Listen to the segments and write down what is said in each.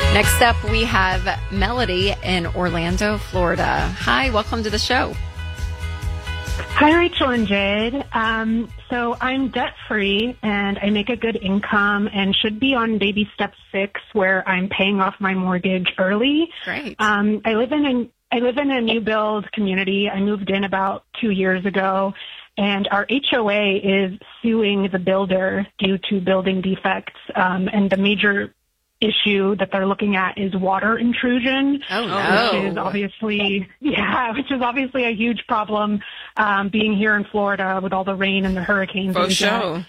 Next up, we have Melody in Orlando, Florida. Hi, welcome to the show. Hi, Rachel and Jade. So I'm debt-free, and I make a good income and should be on baby step 6, where I'm paying off my mortgage early. Great. I live in a new build community. I moved in about 2 years ago, and our HOA is suing the builder due to building defects. And the major issue that they're looking at is water intrusion. Oh, no. Which is obviously a huge problem, being here in Florida with all the rain and the hurricanes. For sure.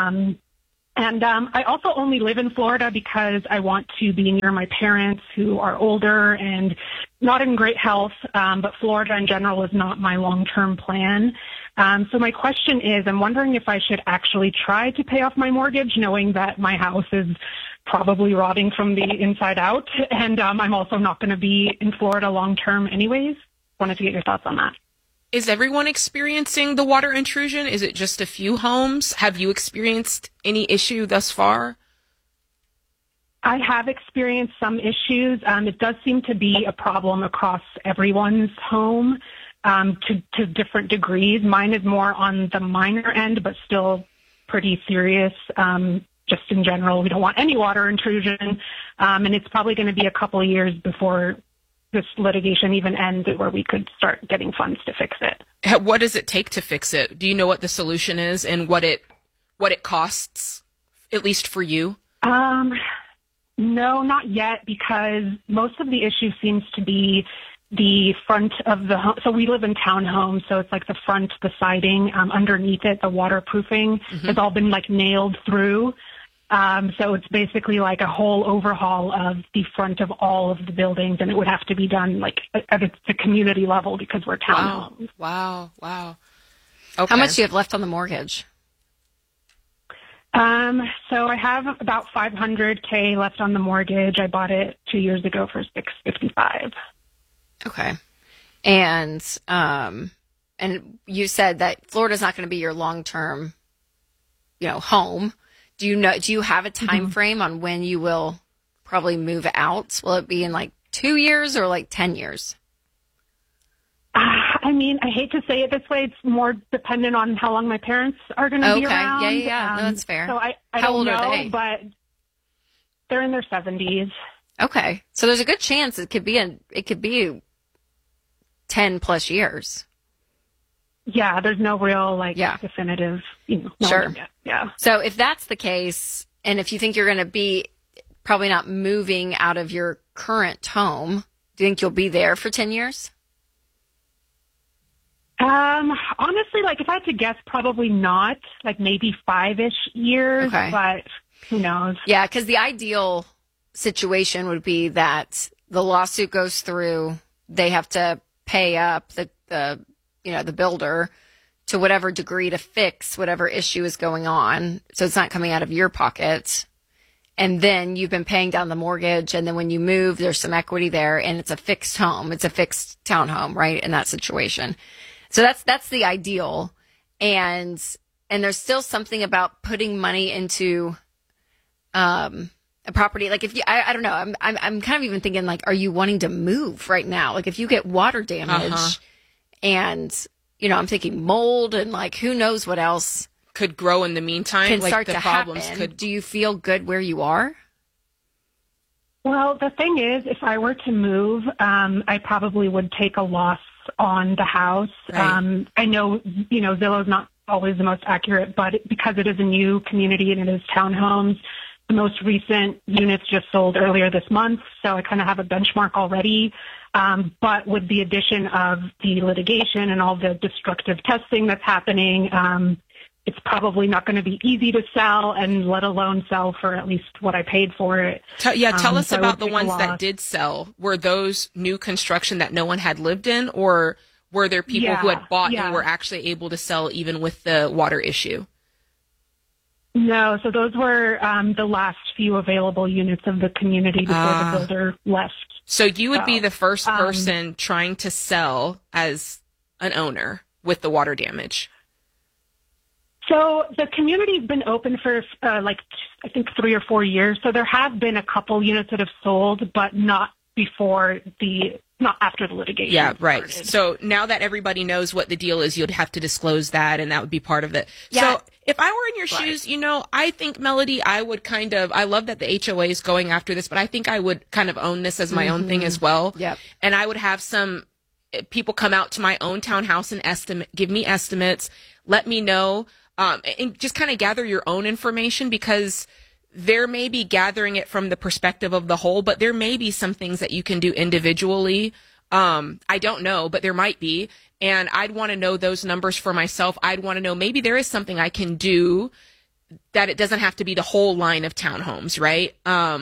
I also only live in Florida because I want to be near my parents, who are older and not in great health, but Florida in general is not my long-term plan. So my question is, I'm wondering if I should actually try to pay off my mortgage, knowing that my house is probably rotting from the inside out, and I'm also not going to be in Florida long-term anyways. Wanted to get your thoughts on that. Is everyone experiencing the water intrusion? Is it just a few homes? Have you experienced any issue thus far? I have experienced some issues. It does seem to be a problem across everyone's home, to different degrees. Mine is more on the minor end, but still pretty serious. Just in general, we don't want any water intrusion, and it's probably going to be a couple of years before this litigation even ends, where we could start getting funds to fix it. What does it take to fix it? Do you know what the solution is and what it costs, at least for you? No, not yet, because most of the issue seems to be the front of the home. So we live in townhomes, so it's like the front, the siding, underneath it, the waterproofing has all been like nailed through. So it's basically like a whole overhaul of the front of all of the buildings, and it would have to be done like at the community level because we're townhomes. Wow. Okay. How much do you have left on the mortgage? So I have about $500K left on the mortgage. I bought it 2 years ago for $655. Okay. And you said that Florida's not going to be your long-term, home. Do you have a time frame on when you will probably move out? Will it be in like 2 years or like 10 years? I mean, I hate to say it this way. It's more dependent on how long my parents are going to be around. Yeah. No, that's fair. So I how don't old know, are they? But they're in their 70s. Okay. So there's a good chance it could be 10 plus years. Yeah, there's no real definitive, Sure. Yeah. So if that's the case, and if you think you're going to be probably not moving out of your current home, do you think you'll be there for 10 years? Honestly, if I had to guess, probably not. Maybe 5-ish years, Okay. But who knows? Yeah, because the ideal situation would be that the lawsuit goes through, they have to pay up the builder to whatever degree to fix whatever issue is going on. So it's not coming out of your pocket. And then you've been paying down the mortgage. And then when you move, there's some equity there, and it's a fixed home. It's a fixed townhome, right? In that situation. So that's the ideal. And there's still something about putting money into, a property. I don't know. I'm kind of even thinking are you wanting to move right now? If you get water damage and, I'm thinking mold and who knows what else could grow in the meantime. Can start the to problems happen. Do you feel good where you are? Well, the thing is, if I were to move, I probably would take a loss on the house. Right. I know, Zillow's not always the most accurate, but because it is a new community and it is townhomes, the most recent units just sold earlier this month, so I kind of have a benchmark already. But with the addition of the litigation and all the destructive testing that's happening, it's probably not going to be easy to sell, and let alone sell for at least what I paid for it. Tell us so about the ones that did sell. Were those new construction that no one had lived in, or were there people who had bought and were actually able to sell even with the water issue? No, so those were the last few available units of the community before the builder left. So you would be the first person trying to sell as an owner with the water damage. So the community's been open for I think 3 or 4 years. So there have been a couple units that have sold, but not after the litigation. Yeah, right. started. So now that everybody knows what the deal is, you'd have to disclose that, and that would be part of it. Yeah. So if I were in your shoes, I think, Melody, I would I love that the HOA is going after this, but I think I would kind of own this as my own thing as well. Yep. And I would have some people come out to my own townhouse and give me estimates, let me know, and just kind of gather your own information, because there may be gathering it from the perspective of the whole, but there may be some things that you can do individually. I don't know, but there might be. And I'd want to know those numbers for myself. I'd want to know maybe there is something I can do that it doesn't have to be the whole line of townhomes, right?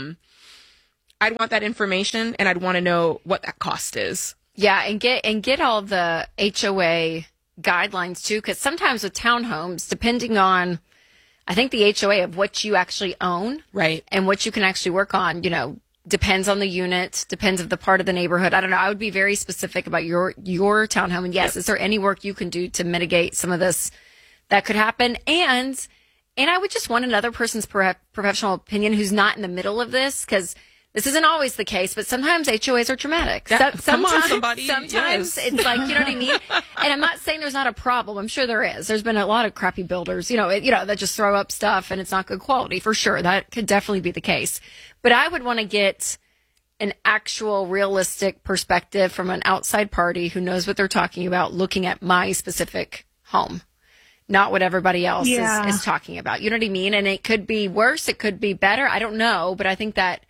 I'd want that information, and I'd want to know what that cost is. Yeah, and get all the HOA guidelines too, because sometimes with townhomes, depending on, I think the HOA of what you actually own, right, and what you can actually work on, depends on the unit, depends of the part of the neighborhood. I don't know. I would be very specific about your townhome. And yes, is there any work you can do to mitigate some of this that could happen? And I would just want another person's professional opinion who's not in the middle of this, because this isn't always the case, but sometimes HOAs are dramatic. Come on, somebody. Sometimes it's like, you know what I mean? And I'm not saying there's not a problem. I'm sure there is. There's been a lot of crappy builders, that just throw up stuff and it's not good quality, for sure. That could definitely be the case. But I would want to get an actual realistic perspective from an outside party who knows what they're talking about, looking at my specific home, not what everybody else is talking about. You know what I mean? And it could be worse. It could be better. I don't know. But I think that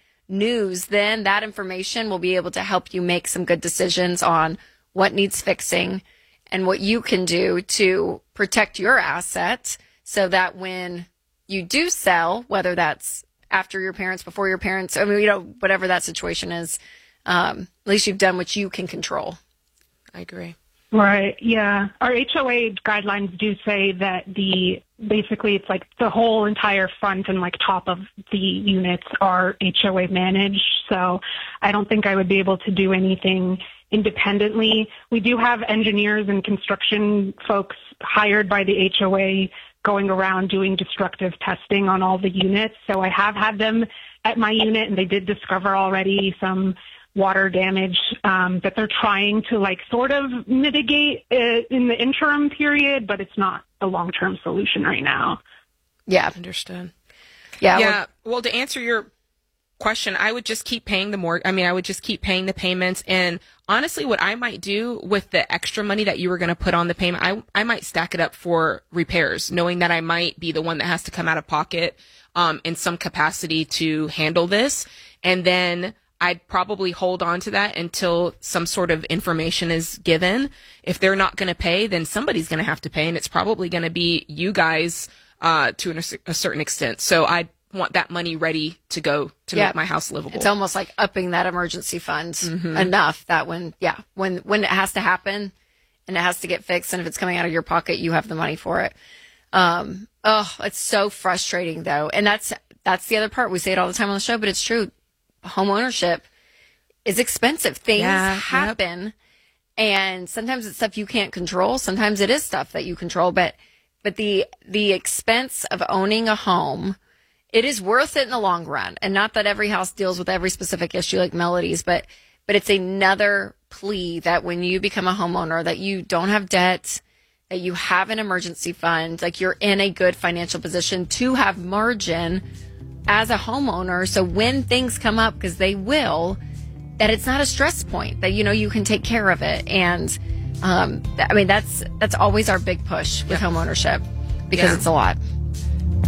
that information will be able to help you make some good decisions on what needs fixing and what you can do to protect your asset, so that when you do sell, whether that's after your parents, before your parents, whatever that situation is, at least you've done what you can control. I agree. Right. Yeah. Our HOA guidelines do say that basically it's like the whole entire front and top of the units are HOA managed. So I don't think I would be able to do anything independently. We do have engineers and construction folks hired by the HOA going around doing destructive testing on all the units. So I have had them at my unit, and they did discover already some water damage that they're trying to sort of mitigate in the interim period, but it's not a long-term solution right now. Yeah. Understood. Yeah. Well, to answer your question, I would just keep paying I would just keep paying the payments. And honestly, what I might do with the extra money that you were going to put on the payment, I might stack it up for repairs, knowing that I might be the one that has to come out of pocket in some capacity to handle this. And then I'd probably hold on to that until some sort of information is given. If they're not going to pay, then somebody's going to have to pay, and it's probably going to be you guys to a certain extent. So I want that money ready to go to make my house livable. It's almost like upping that emergency fund enough that when it has to happen and it has to get fixed, and if it's coming out of your pocket, you have the money for it. It's so frustrating though. And that's the other part. We say it all the time on the show, but it's true. Home ownership is expensive. Things happen, and sometimes it's stuff you can't control. Sometimes it is stuff that you control, but the expense of owning a home, it is worth it in the long run. And not that every house deals with every specific issue like Melody's, but it's another plea that when you become a homeowner, that you don't have debt, that you have an emergency fund, you're in a good financial position to have margin as a homeowner. So when things come up, because they will, that it's not a stress point, that, you can take care of it. And, that's always our big push with home ownership, because it's a lot.